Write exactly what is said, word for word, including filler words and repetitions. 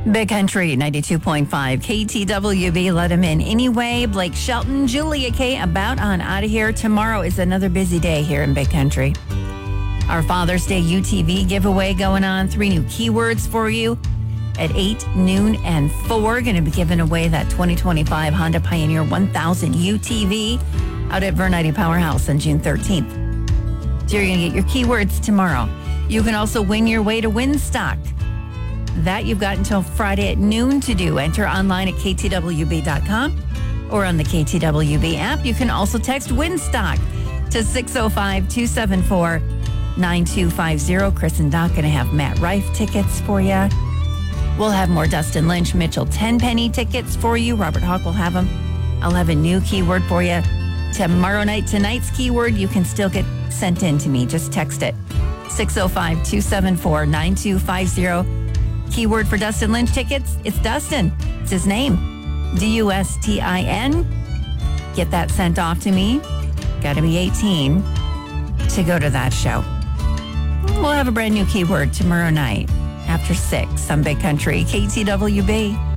Big Country ninety-two point five K T W B. Let him in anyway. Blake Shelton, Julia K. About on out of here. Tomorrow is another busy day here in Big Country. Our Father's Day U T V giveaway going on. Three new keywords for you at eight, noon, and four. Going to be giving away that twenty twenty-five Honda Pioneer one thousand U T V out at Vernite Powerhouse on June thirteenth. So you're going to get your keywords tomorrow. You can also win your way to Winstock. That you've got until Friday at noon to do. Enter online at K T W B dot com or on the K T W B app. You can also text Winstock to six oh five, two seven four, nine two five zero. Chris and Doc going to have Matt Rife tickets for you. We'll have more Dustin Lynch, Mitchell Tenpenny tickets for you. Robert Hawk will have them. I'll have a new keyword for you. Tomorrow night, tonight's keyword, you can still get sent in to me. Just text it. six oh five, two seven four, nine two five zero. Keyword for Dustin Lynch tickets, it's Dustin. It's his name. D U S T I N. Get that sent off to me. Got to be eighteen to go to that show. We'll have a brand new keyword tomorrow night after six on Big Country K T W B.